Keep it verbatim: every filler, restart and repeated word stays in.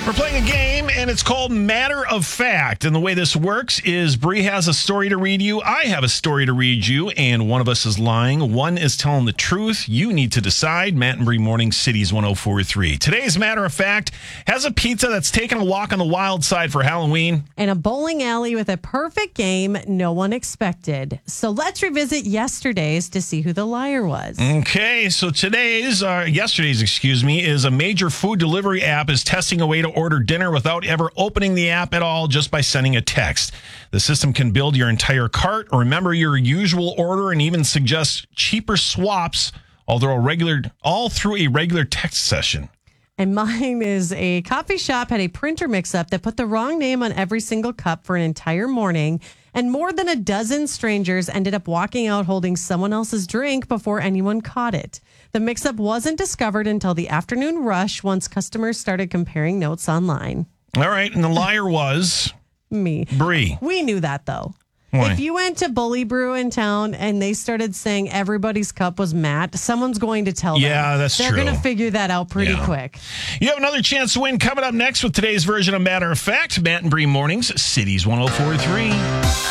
We're playing a game, and it's called Matter of Fact. And the way this works is Bree has a story to read you. I have a story to read you, and one of us is lying. One is telling the truth. You need to decide. Matt and Bree Morning, Cities one oh four point three. Today's Matter of Fact has a pizza that's taken a walk on the wild side for Halloween. And a bowling alley with a perfect game no one expected. So let's revisit yesterday's to see who the liar was. Okay, so today's, uh, yesterday's, excuse me, is a major food delivery app is testing a way to order dinner without ever opening the app at all, just by sending a text. The system can build your entire cart, or remember your usual order, and even suggest cheaper swaps, although a regular, all through a regular text session. And mine is a coffee shop had a printer mix-up that put the wrong name on every single cup for an entire morning. And more than a dozen strangers ended up walking out holding someone else's drink before anyone caught it. The mix-up wasn't discovered until the afternoon rush once customers started comparing notes online. All right, and the liar was? Me. Bree. We knew that, though. Why? If you went to Bully Brew in town and they started saying everybody's cup was Matt, someone's going to tell them. Yeah, that's They're true. They're going to figure that out pretty Yeah. quick. You have another chance to win coming up next with today's version of Matter of Fact. Matt and Bree Mornings, Cities one oh four point three.